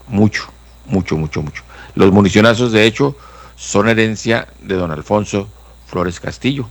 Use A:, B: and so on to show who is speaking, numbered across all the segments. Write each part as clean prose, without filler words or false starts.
A: mucho, mucho, mucho, mucho. Los municionazos, de hecho, son herencia de don Alfonso Flores Castillo,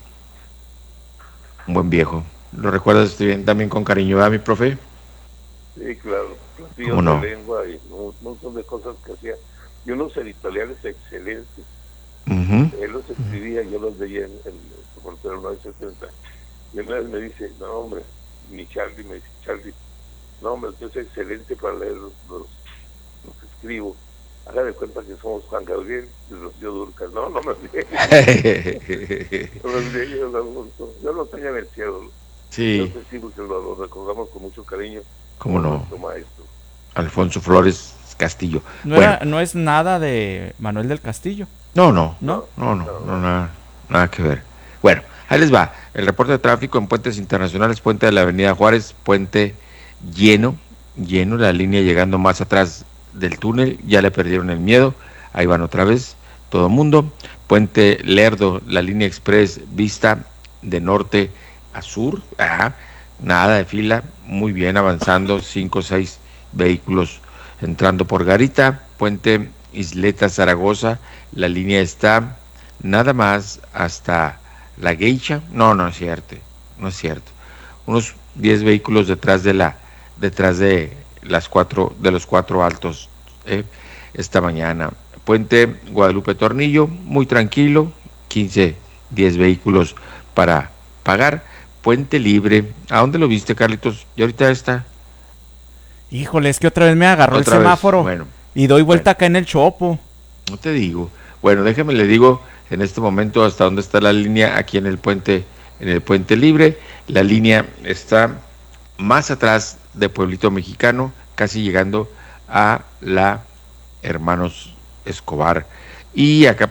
A: un buen viejo. ¿Lo recuerdas bien también con cariño, mi profe?
B: Sí, claro,
A: ¿Cómo
B: platillos de
A: no?
B: lengua y un montón de cosas que hacía. Y unos editoriales excelentes.
A: Ujú.
B: Él los escribía, yo los leía en su portero 970. Y una vez me dice, no, hombre, mi Charlie, me dice, Charlie, no, hombre, usted es excelente para leer los que escribo. Haga de cuenta que somos Juan Gabriel y Rocío Dúrcal. No, no me olvidé. No me olvidé, yo lo tengo en el cielo. Creo
A: Sí,
B: que sí, porque lo recordamos con mucho cariño
A: cómo
B: como
A: no.
B: nuestro maestro.
A: Alfonso Flores Castillo.
C: No
A: Bueno,
C: era, no es nada de Manuel del Castillo,
A: no, no,
C: ¿no?
B: No,
A: no, no,
B: no,
A: no,
B: no.
A: nada, nada que ver. Bueno, ahí les va. El reporte de tráfico en puentes internacionales, puente de la Avenida Juárez, puente lleno, lleno, la línea llegando más atrás del túnel, ya le perdieron el miedo, ahí van otra vez, todo el mundo. Puente Lerdo, la línea express vista de norte a sur, nada de fila, muy bien avanzando, 5 o 6 vehículos entrando por Garita. Puente Isleta Zaragoza, la línea está nada más hasta la Geisha. No, no es cierto, no es cierto. Unos 10 vehículos detrás de los cuatro altos, esta mañana. Puente Guadalupe Tornillo, muy tranquilo, 15, 10 vehículos para pagar. Puente Libre, ¿a dónde lo viste, Carlitos? Y ahorita está
C: Híjole, es que otra vez me agarró el
A: otra vez.
C: semáforo
A: Bueno,
C: y doy vuelta
A: bueno,
C: acá en el Chopo.
A: no te digo. Bueno, déjeme le digo en este momento hasta dónde está la línea aquí en el puente Libre. La línea está más atrás de Pueblito Mexicano, casi llegando a la Hermanos Escobar. Y acá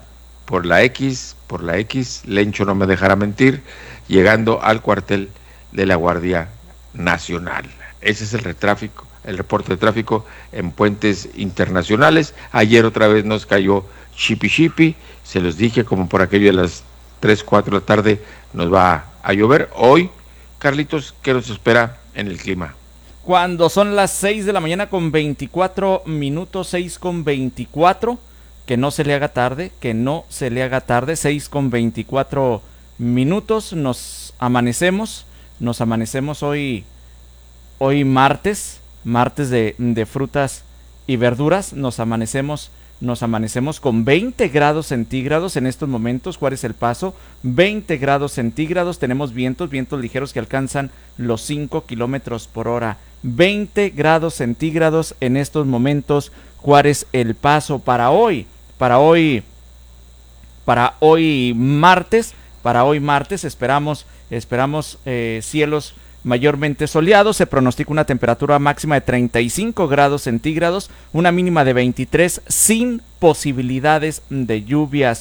A: por la X, Lencho no me dejará mentir, llegando al cuartel de la Guardia Nacional. Ese es el reporte de tráfico en puentes internacionales. Ayer otra vez nos cayó Chipi Chipi, se los dije como por aquello de las 3, 4 de la tarde nos va a llover. Hoy, Carlitos, ¿qué nos espera en el clima?
C: Cuando son las 6 de la mañana con 24 minutos, 6 con 24, que no se le haga tarde, 6 con 24 minutos, nos amanecemos hoy martes de frutas y verduras, nos amanecemos con 20 grados centígrados en estos momentos. ¿Cuál es el paso? 20 grados centígrados, tenemos vientos ligeros que alcanzan los 5 kilómetros por hora. 20 grados centígrados en estos momentos. ¿Cuál es el paso para hoy? Para hoy martes esperamos cielos mayormente soleados. Se pronostica una temperatura máxima de 35 grados centígrados, una mínima de 23, sin posibilidades de lluvias.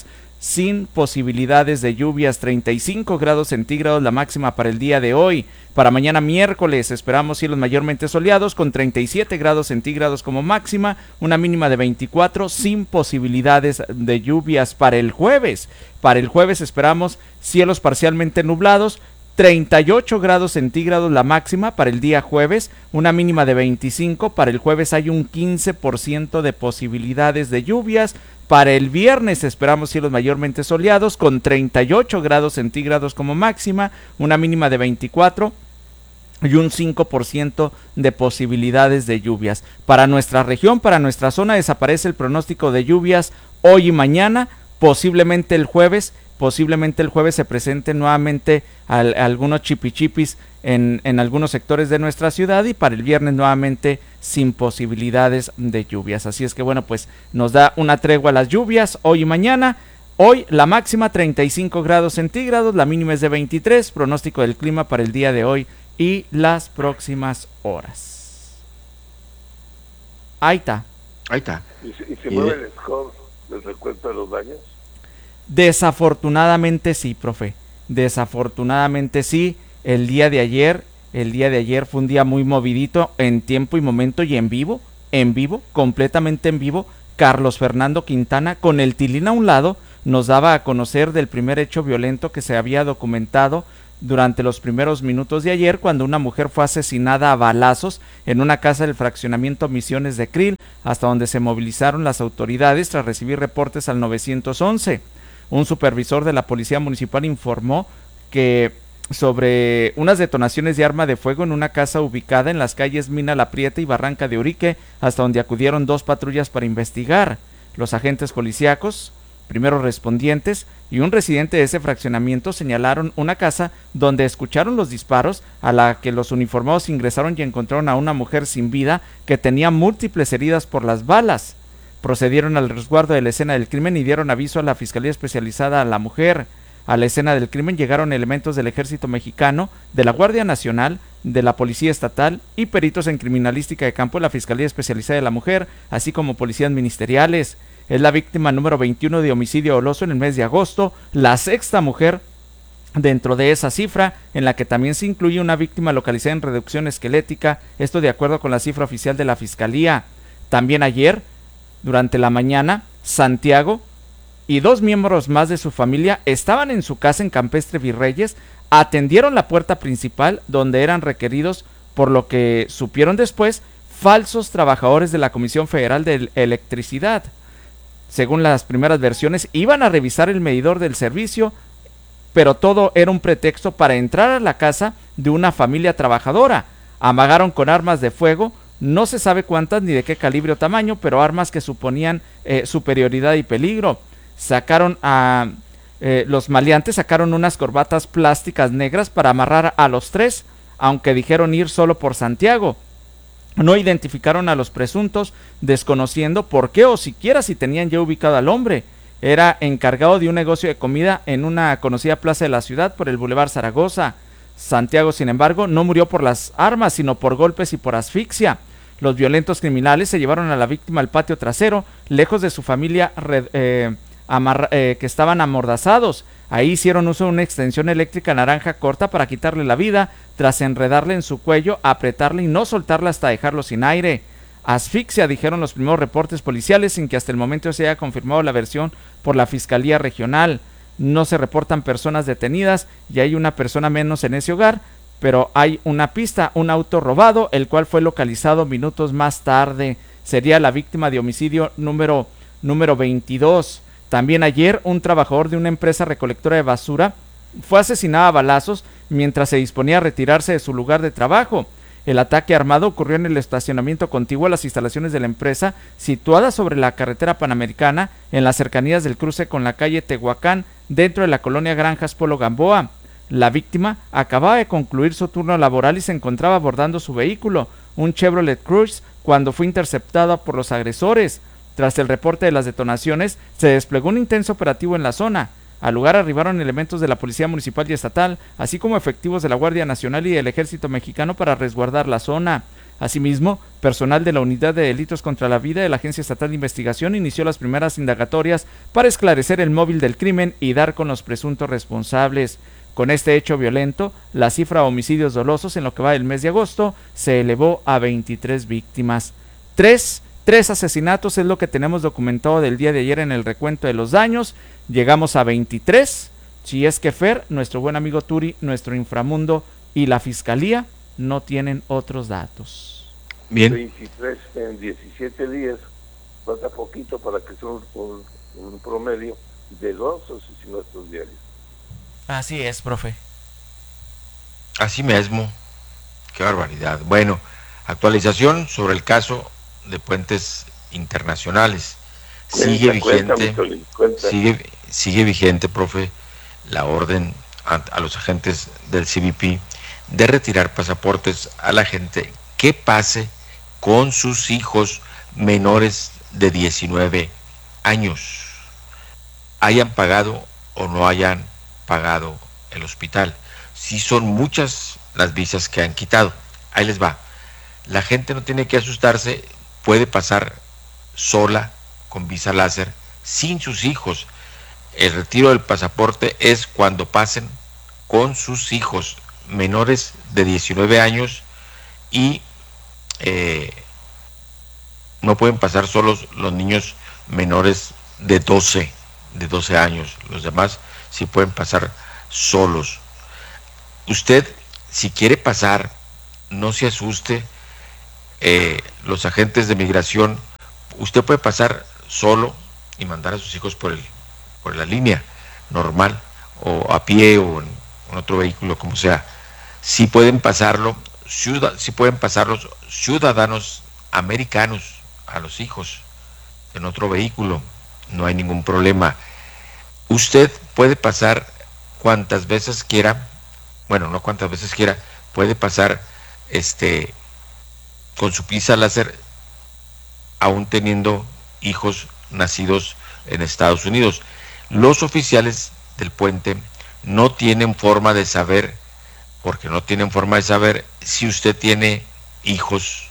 C: 35 grados centígrados la máxima para el día de hoy. Para mañana miércoles esperamos cielos mayormente soleados con 37 grados centígrados como máxima, una mínima de 24, sin posibilidades de lluvias. Para el jueves esperamos cielos parcialmente nublados, 38 grados centígrados la máxima para el día jueves, una mínima de 25. Para el jueves hay un 15% de posibilidades de lluvias. Para el viernes esperamos cielos mayormente soleados con 38 grados centígrados como máxima, una mínima de 24 y un 5% de posibilidades de lluvias. Para nuestra región, para nuestra zona, desaparece el pronóstico de lluvias hoy y mañana. Posiblemente el jueves se presenten nuevamente algunos chipichipis en algunos sectores de nuestra ciudad, y para el viernes nuevamente sin posibilidades de lluvias. Así es que bueno, pues nos da una tregua a las lluvias hoy y mañana. Hoy la máxima 35 grados centígrados, la mínima es de 23, pronóstico del clima para el día de hoy y las próximas horas. Ahí está.
A: Ahí está.
B: ¿Y se mueve el score del recuento de los daños?
C: Desafortunadamente sí, profe. Desafortunadamente sí. El día de ayer fue un día muy movidito en tiempo y momento y en vivo, completamente en vivo. Carlos Fernando Quintana, con el tilín a un lado, nos daba a conocer del primer hecho violento que se había documentado durante los primeros minutos de ayer, cuando una mujer fue asesinada a balazos en una casa del fraccionamiento Misiones de Krill, hasta donde se movilizaron las autoridades tras recibir reportes al 911. Un supervisor de la Policía Municipal informó que sobre unas detonaciones de arma de fuego en una casa ubicada en las calles Mina La Prieta y Barranca de Urique, hasta donde acudieron 2 patrullas para investigar. Los agentes policíacos, primeros respondientes y un residente de ese fraccionamiento señalaron una casa donde escucharon los disparos, a la que los uniformados ingresaron y encontraron a una mujer sin vida que tenía múltiples heridas por las balas. Procedieron al resguardo de la escena del crimen y dieron aviso a la Fiscalía Especializada a la Mujer. A la escena del crimen llegaron elementos del Ejército Mexicano, de la Guardia Nacional, de la Policía Estatal y peritos en criminalística de campo de la Fiscalía Especializada de la Mujer, así como policías ministeriales. Es la víctima número 21 de homicidio doloso en el mes de agosto, la 6ª mujer dentro de esa cifra, en la que también se incluye una víctima localizada en reducción esquelética, esto de acuerdo con la cifra oficial de la Fiscalía. También ayer, durante la mañana, Santiago y 2 miembros más de su familia estaban en su casa en Campestre Virreyes, atendieron la puerta principal donde eran requeridos, por lo que supieron después, falsos trabajadores de la Comisión Federal de Electricidad. Según las primeras versiones, iban a revisar el medidor del servicio, pero todo era un pretexto para entrar a la casa de una familia trabajadora. Amagaron con armas de fuego, no se sabe cuántas ni de qué calibre o tamaño, pero armas que suponían superioridad y peligro. Los maleantes sacaron unas corbatas plásticas negras para amarrar a los 3, aunque dijeron ir solo por Santiago. No identificaron a los presuntos, desconociendo por qué o siquiera si tenían ya ubicado al hombre. Era encargado de un negocio de comida en una conocida plaza de la ciudad por el Boulevard Zaragoza. Santiago, sin embargo, no murió por las armas, sino por golpes y por asfixia. Los violentos criminales se llevaron a la víctima al patio trasero, lejos de su familia que estaban amordazados. Ahí hicieron uso de una extensión eléctrica naranja corta para quitarle la vida, tras enredarle en su cuello, apretarle y no soltarla hasta dejarlo sin aire. Asfixia, dijeron los primeros reportes policiales, sin que hasta el momento se haya confirmado la versión por la Fiscalía Regional. No se reportan personas detenidas y hay una persona menos en ese hogar, pero hay una pista, un auto robado, el cual fue localizado minutos más tarde. Sería la víctima de homicidio número 22. También ayer, un trabajador de una empresa recolectora de basura fue asesinado a balazos mientras se disponía a retirarse de su lugar de trabajo. El ataque armado ocurrió en el estacionamiento contiguo a las instalaciones de la empresa, situada sobre la carretera Panamericana, en las cercanías del cruce con la calle Tehuacán, dentro de la colonia Granjas Polo Gamboa. La víctima acababa de concluir su turno laboral y se encontraba abordando su vehículo, un Chevrolet Cruze, cuando fue interceptada por los agresores. Tras el reporte de las detonaciones, se desplegó un intenso operativo en la zona. Al lugar arribaron elementos de la Policía Municipal y Estatal, así como efectivos de la Guardia Nacional y del Ejército Mexicano para resguardar la zona. Asimismo, personal de la Unidad de Delitos contra la Vida de la Agencia Estatal de Investigación inició las primeras indagatorias para esclarecer el móvil del crimen y dar con los presuntos responsables. Con este hecho violento, la cifra de homicidios dolosos en lo que va del mes de agosto se elevó a 23 víctimas. Tres asesinatos es lo que tenemos documentado del día de ayer en el recuento de los daños. Llegamos a 23. Si es que Fer, nuestro buen amigo Turi, nuestro inframundo y la Fiscalía no tienen otros datos.
A: Bien.
B: 23 en 17 días, falta poquito para que sea un promedio de 2 asesinatos diarios.
C: Así es, profe.
A: Así mismo. Qué barbaridad. Bueno, actualización sobre el caso de puentes internacionales. Sigue vigente, profe, la orden a los agentes del CBP de retirar pasaportes a la gente que pase con sus hijos menores de 19 años, hayan pagado o no hayan pagado el hospital. Sí son muchas las visas que han quitado. Ahí les va. La gente no tiene que asustarse, puede pasar sola con visa láser sin sus hijos. El retiro del pasaporte es cuando pasen con sus hijos menores de 19 años y no pueden pasar solos los niños menores de 12 años. Los demás sí pueden pasar solos. Usted, si quiere pasar, no se asuste. Los agentes de migración, usted puede pasar solo y mandar a sus hijos por la línea normal, o a pie, o en otro vehículo, como sea. Sí pueden pasarlo, sí pueden pasar los ciudadanos americanos a los hijos en otro vehículo, no hay ningún problema. Usted puede pasar cuantas veces quiera, bueno, no cuantas veces quiera, puede pasar con su visa láser, aún teniendo hijos nacidos en Estados Unidos. Los oficiales del puente no tienen forma de saber, porque no tienen forma de saber si usted tiene hijos,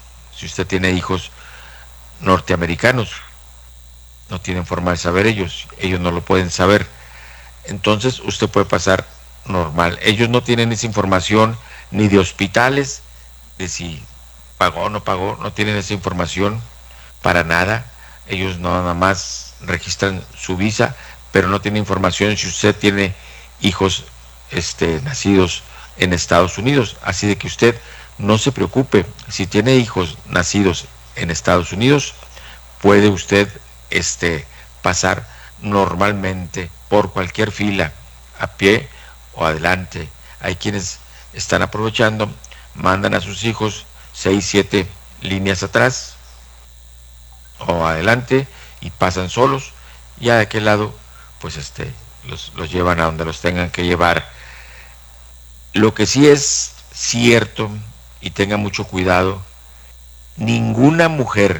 A: norteamericanos. No tienen forma de saber ellos no lo pueden saber. Entonces usted puede pasar normal. Ellos no tienen esa información ni de hospitales, de si pagó o no pagó, no tienen esa información para nada. Ellos nada más registran su visa, pero no tienen información si usted tiene hijos nacidos en Estados Unidos. Así de que usted no se preocupe. Si tiene hijos nacidos en Estados Unidos, puede usted pasar normalmente por cualquier fila, a pie o adelante. Hay quienes están aprovechando, mandan a sus hijos 6, 7 líneas atrás o adelante y pasan solos, ya de aquel lado pues los llevan a donde los tengan que llevar. Lo que sí es cierto, y tenga mucho cuidado, ninguna mujer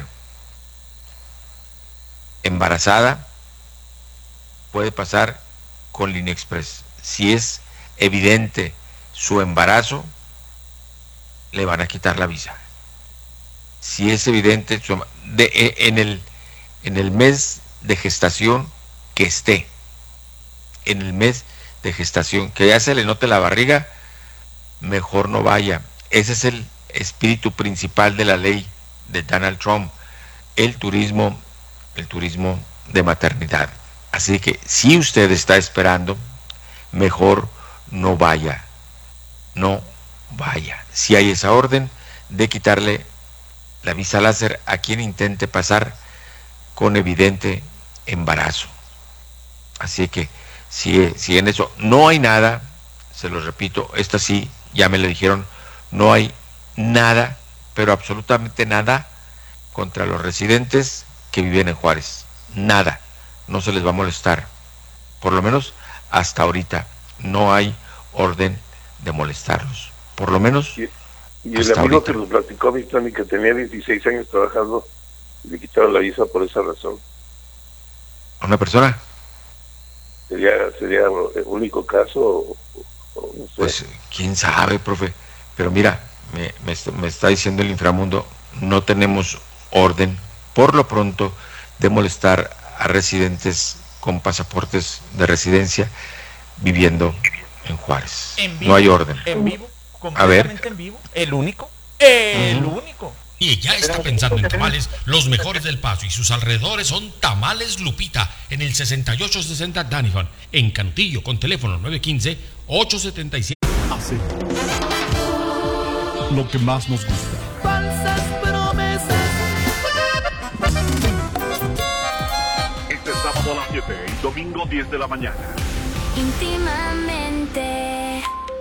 A: embarazada puede pasar con Línea Express. Si es evidente su embarazo, le van a quitar la visa. Si es evidente en el mes de gestación que esté, en el mes de gestación, que ya se le note la barriga, mejor no vaya. Ese es el espíritu principal de la ley de Donald Trump, el turismo de maternidad. Así que si usted está esperando, mejor no vaya. No vaya. Si hay esa orden de quitarle la visa láser a quien intente pasar con evidente embarazo. Así que si en eso no hay nada, se lo repito, esta sí, ya me lo dijeron, no hay nada, pero absolutamente nada contra los residentes que viven en Juárez. Nada, no se les va a molestar. Por lo menos hasta ahorita no hay orden de molestarlos. Por lo menos
B: y el amigo ahorita que nos platicó, mi Tony, que tenía 16 años trabajando, le quitaron la visa por esa razón.
A: ¿A una persona?
B: ¿Sería el único caso o no sé?
A: Pues quién sabe, profe. Pero mira, me está diciendo el inframundo, no tenemos orden por lo pronto de molestar a residentes con pasaportes de residencia viviendo en Juárez.
C: ¿En vivo?
A: No hay orden.
C: En vivo,
A: completamente
C: en vivo. El único. Único.
D: Y ya está pensando en tamales, los mejores del Paso y sus alrededores son Tamales Lupita, en el 6860 Danifon, en Cantillo, con teléfono 915-877.
E: Hace lo que más nos gusta.
F: Falsas promesas.
E: Este sábado a las 7 y domingo 10 de la mañana.
F: Íntimamente.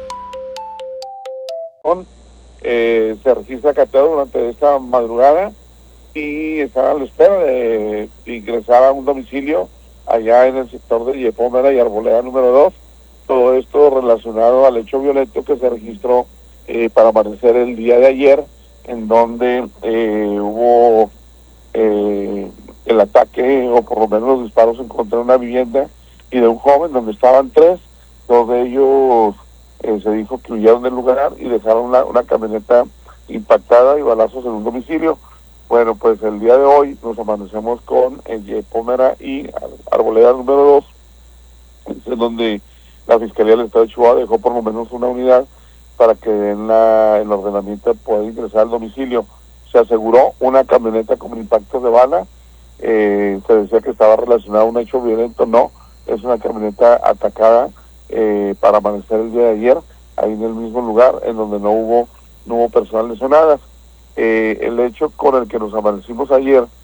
B: Se registra cateo durante esta madrugada y están a la espera de ingresar a un domicilio allá en el sector de Yepómera y Arboleda número 2. Todo esto relacionado al hecho violento que se registró para amanecer el día de ayer, en donde hubo el ataque, o por lo menos los disparos en contra de una vivienda y de un joven, donde estaban 3. 2 de ellos se dijo que huyeron del lugar y dejaron una camioneta impactada y balazos en un domicilio. Bueno, pues el día de hoy nos amanecemos con Yepómera y Arboleda número 2, en donde la Fiscalía del Estado de Chihuahua dejó por lo menos una unidad para que en el ordenamiento pueda ingresar al domicilio. Se aseguró una camioneta con impactos de bala. Se decía que estaba relacionada a un hecho violento. No, es una camioneta atacada para amanecer el día de ayer. ahí en el mismo lugar, en donde no hubo personas lesionadas. El hecho con el que nos amanecimos ayer